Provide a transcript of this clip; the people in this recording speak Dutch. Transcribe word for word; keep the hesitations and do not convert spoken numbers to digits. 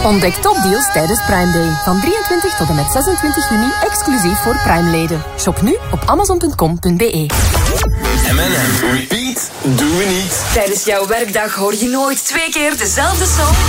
Ontdek topdeals tijdens Prime Day. Van drieëntwintig tot en met zesentwintig juni exclusief voor Prime-leden. Shop nu op amazon punt com punt b e. M en M. Repeat doen we niet. Tijdens jouw werkdag hoor je nooit twee keer dezelfde song.